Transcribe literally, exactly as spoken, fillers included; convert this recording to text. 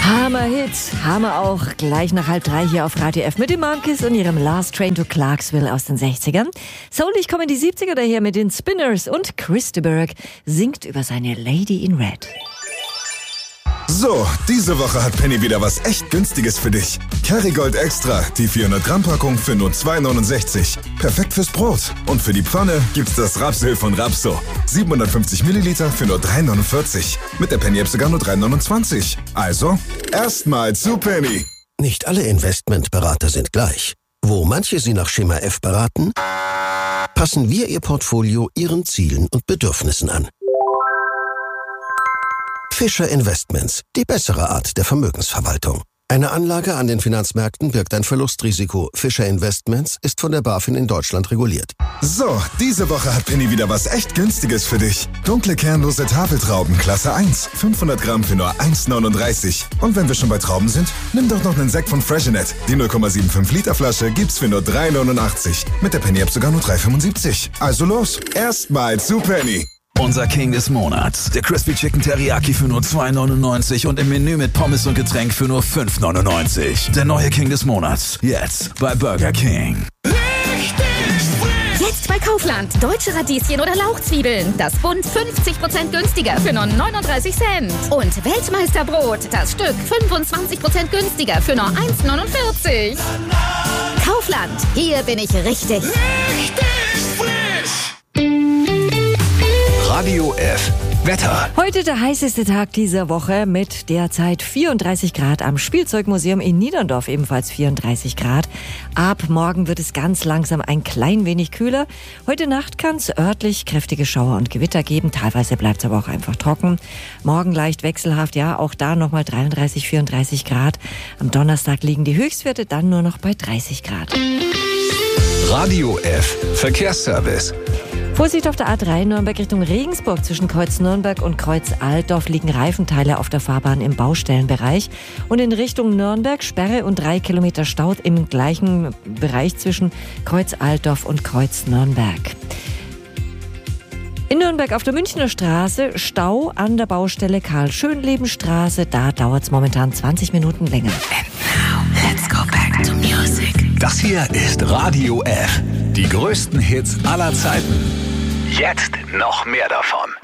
Hammer-Hits, Hammer auch. Gleich nach halb drei hier auf Radio F mit den Monkeys und ihrem Last Train to Clarksville aus den sechzigern. Soulig kommen die siebziger daher mit den Spinners und Chris de Burgh singt über seine Lady in Red. So, diese Woche hat Penny wieder was echt Günstiges für dich. Kerrygold Extra, die vierhundert Gramm Packung für nur zwei neunundsechzig. Perfekt fürs Brot. Und für die Pfanne gibt's das Rapsöl von Rapso. siebenhundertfünfzig Milliliter für nur drei neunundvierzig. Mit der Penny-App sogar nur drei neunundzwanzig. Also, erstmal zu Penny. Nicht alle Investmentberater sind gleich. Wo manche Sie nach Schema F beraten, passen wir Ihr Portfolio Ihren Zielen und Bedürfnissen an. Fischer Investments, die bessere Art der Vermögensverwaltung. Eine Anlage an den Finanzmärkten birgt ein Verlustrisiko. Fischer Investments ist von der BaFin in Deutschland reguliert. So, diese Woche hat Penny wieder was echt Günstiges für dich. Dunkle kernlose Tafeltrauben, Klasse eins. fünfhundert Gramm für nur eins neununddreißig. Und wenn wir schon bei Trauben sind, nimm doch noch einen Sekt von Freshenet. Die null Komma fünfundsiebzig Liter Flasche gibt's für nur drei neunundachtzig. Mit der Penny-App sogar nur drei fünfundsiebzig. Also los, erstmal zu Penny. Unser King des Monats. Der Crispy Chicken Teriyaki für nur zwei neunundneunzig und im Menü mit Pommes und Getränk für nur fünf neunundneunzig. Der neue King des Monats. Jetzt bei Burger King. Jetzt bei Kaufland. Deutsche Radieschen oder Lauchzwiebeln. Das Bund fünfzig Prozent günstiger für nur neununddreißig Cent. Und Weltmeisterbrot. Das Stück fünfundzwanzig Prozent günstiger für nur eins neunundvierzig. Kaufland. Hier bin ich richtig. Richtig frisch. Radio F. Wetter. Heute der heißeste Tag dieser Woche mit derzeit vierunddreißig Grad am Spielzeugmuseum in Niederndorf, ebenfalls vierunddreißig Grad. Ab morgen wird es ganz langsam ein klein wenig kühler. Heute Nacht kann es örtlich kräftige Schauer und Gewitter geben. Teilweise bleibt es aber auch einfach trocken. Morgen leicht wechselhaft, ja, auch da nochmal dreiunddreißig, vierunddreißig Grad. Am Donnerstag liegen die Höchstwerte dann nur noch bei dreißig Grad. Radio F. Verkehrsservice. Vorsicht auf der A drei Nürnberg Richtung Regensburg. Zwischen Kreuz Nürnberg und Kreuz Altdorf liegen Reifenteile auf der Fahrbahn im Baustellenbereich. Und in Richtung Nürnberg Sperre und drei Kilometer Stau im gleichen Bereich zwischen Kreuz Altdorf und Kreuz Nürnberg. In Nürnberg auf der Münchner Straße Stau an der Baustelle Karl-Schönleben-Straße. Da dauert es momentan zwanzig Minuten länger. And now, let's go back to music. Das hier ist Radio F. Die größten Hits aller Zeiten. Jetzt noch mehr davon.